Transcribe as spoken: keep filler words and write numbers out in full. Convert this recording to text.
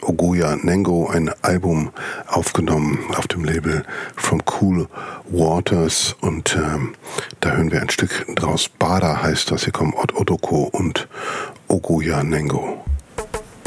Ogoya Nengo ein Album aufgenommen auf dem Label From Cool Waters und ähm, da hören wir ein Stück draus. Bada heißt das. Hier kommen Od Odoko und Ogoya Nengo.